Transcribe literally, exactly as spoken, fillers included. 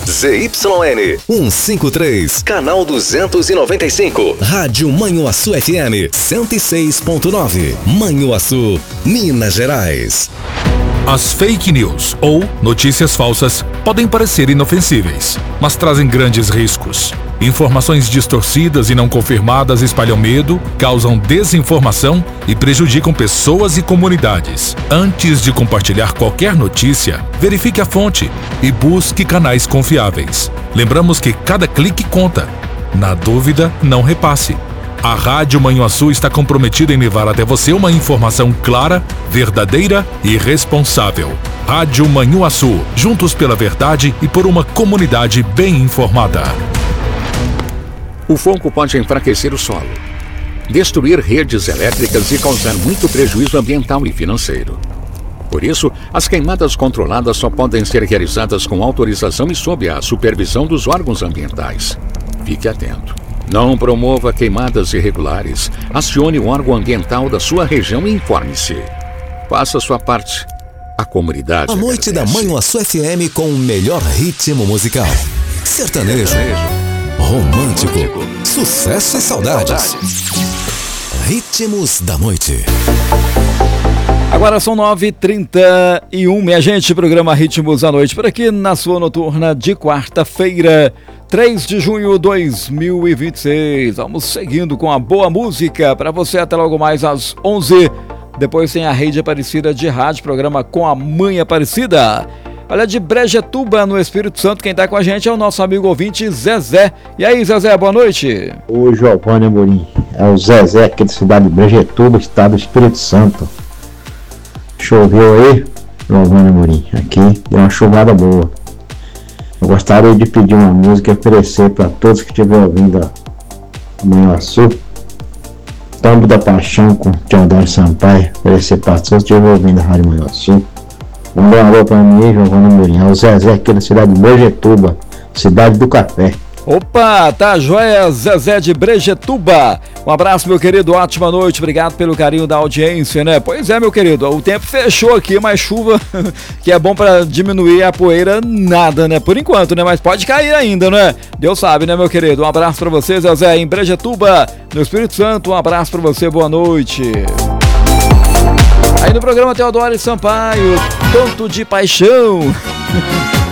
Z Y N cento e cinquenta e três, canal duzentos e noventa e cinco. Rádio Manhuaçu F M cento e seis ponto nove. Manhuaçu, Minas Gerais. As fake news ou notícias falsas podem parecer inofensíveis, mas trazem grandes riscos. Informações distorcidas e não confirmadas espalham medo, causam desinformação e prejudicam pessoas e comunidades. Antes de compartilhar qualquer notícia, verifique a fonte e busque canais confiáveis. Lembramos que cada clique conta. Na dúvida, não repasse. A Rádio Manhuaçu está comprometida em levar até você uma informação clara, verdadeira e responsável. Rádio Manhuaçu, juntos pela verdade e por uma comunidade bem informada. O fogo pode enfraquecer o solo, destruir redes elétricas e causar muito prejuízo ambiental e financeiro. Por isso, as queimadas controladas só podem ser realizadas com autorização e sob a supervisão dos órgãos ambientais. Fique atento. Não promova queimadas irregulares. Acione o órgão ambiental da sua região e informe-se. Faça a sua parte. A comunidade A noite da Manhuaçu F M com o melhor ritmo musical. Sertanejo, romântico, sucesso e saudades. Ritmos da noite. Agora são nove e trinta e um, minha gente, programa Ritmos da Noite por aqui na sua noturna de quarta-feira, três de junho de dois mil e vinte e seis. Vamos seguindo com a boa música para você até logo mais às onze. Depois tem a Rede Aparecida de Rádio, programa Com a Mãe Aparecida. Olha, de Brejetuba, no Espírito Santo, quem tá com a gente é o nosso amigo ouvinte Zezé. E aí, Zezé, boa noite. Ô, Giovanni Amorim, é o Zezé aqui da cidade de Brejetuba, estado do Espírito Santo. Choveu aí, Giovanni Amorim, aqui deu uma chuvada boa. Eu gostaria de pedir uma música e oferecer para todos que estiverem ouvindo a Manhuaçu, Tombo da Paixão com Teodoro Sampaio, oferecer para todos que estiverem ouvindo a Rádio Manhuaçu. Um bom alô para mim, Giovanni Amorim, é o Zezé aqui da cidade de Brejetuba, cidade do café. Opa, tá joia, Zezé de Brejetuba. Um abraço, meu querido, ótima noite, obrigado pelo carinho da audiência, né? Pois é, meu querido, o tempo fechou aqui, mas chuva, que é bom pra diminuir a poeira, nada, né? Por enquanto, né? Mas pode cair ainda, né? Deus sabe, né, meu querido? Um abraço pra você, Zezé, em Brejetuba, no Espírito Santo, um abraço pra você, boa noite. Aí no programa Teodoro Sampaio, Tanto de Paixão.